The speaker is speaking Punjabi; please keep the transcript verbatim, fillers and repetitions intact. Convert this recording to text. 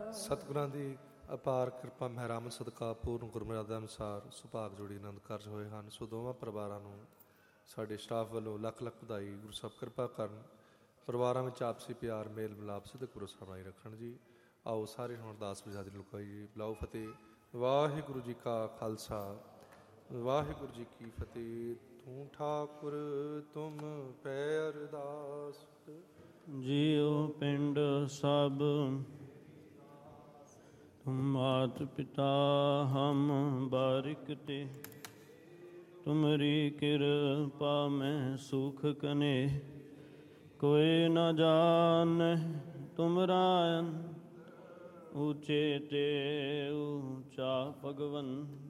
ਸਤਿਗੁਰਾਂ ਦੀ ਅਪਾਰ ਕਿਰਪਾ ਮਹਿਰਾਮਤ ਸਦਕਾ ਪੂਰਨ ਗੁਰਮਰਿਆਦਾ ਅਨੁਸਾਰ ਸੁਭਾਗ ਜੋੜੀ ਆਨੰਦ ਕਾਰਜ ਹੋਏ ਹਨ। ਸੋ ਦੋਵਾਂ ਪਰਿਵਾਰਾਂ ਨੂੰ ਸਾਡੇ ਸਟਾਫ ਵੱਲੋਂ ਲੱਖ ਲੱਖ ਵਧਾਈ। ਗੁਰੂ ਸਾਹਿਬ ਕਿਰਪਾ ਕਰਨ, ਪਰਿਵਾਰਾਂ ਵਿੱਚ ਆਪਸੀ ਪਿਆਰ ਮੇਲ ਮਿਲਾਪ ਸਿੱਧਕ ਗੁਰੂ ਸਾਹਿਬ ਬਣਾਈ ਰੱਖਣ ਜੀ। ਆਓ ਸਾਰੇ ਹੁਣ ਅਰਦਾਸ ਬਜਾਦੀ ਲੁਕਾਈ ਜੀ। ਬੁਲਾਓ ਫਤਿਹ। ਵਾਹਿਗੁਰੂ ਜੀ ਕਾ ਖਾਲਸਾ, ਵਾਹਿਗੁਰੂ ਜੀ ਕੀ ਫਤਿਹ। ਤੂੰ ਠਾਕੁਰ ਤੁਮ ਪੈ ਅਰਦਾਸ, ਜੀਉ ਪਿੰਡ ਸਭ ਤੁਮ ਮਾਤ ਪਿਤਾ ਹਮ ਬਾਰਿਕ ਤੇ, ਤੁਮਰੀ ਕਿਰਪਾ ਮੈਂ ਸੁਖ ਕਨੇ, ਕੋਈ ਨ ਜਾਣੈ ਤੁਮਰਾ ਊਚੇ ਤੇ ਊਚਾ ਭਗਵੰਤ।